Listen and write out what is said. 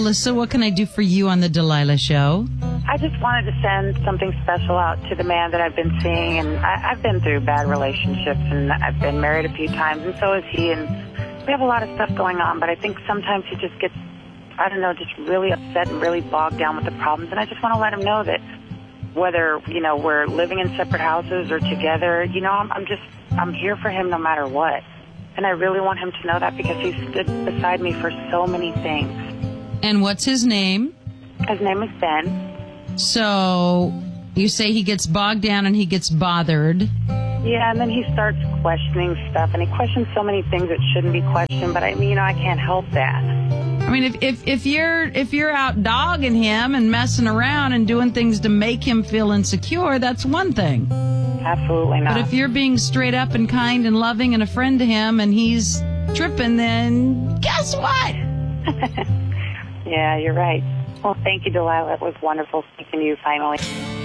Melissa. What can I do for you on the Delilah Show? I just wanted to send something special out to the man that I've been seeing, and I've been through bad relationships, and I've been married a few times, and so has he, and we have a lot of stuff going on, but I think sometimes he just gets, I don't know, just really upset and really bogged down with the problems, and I just want to let him know that whether, we're living in separate houses or together, I'm here for him no matter what. And I really want him to know that because he stood beside me for so many things. And what's his name? His name is Ben. So you say he gets bogged down and he gets bothered. Yeah, and then he starts questioning stuff, and he questions so many things that shouldn't be questioned, but I can't help that. I mean, if you're out dogging him and messing around and doing things to make him feel insecure, that's one thing. Absolutely not. But if you're being straight up and kind and loving and a friend to him and he's tripping, then guess what? Yeah, you're right. Well, thank you, Delilah. It was wonderful speaking to you finally.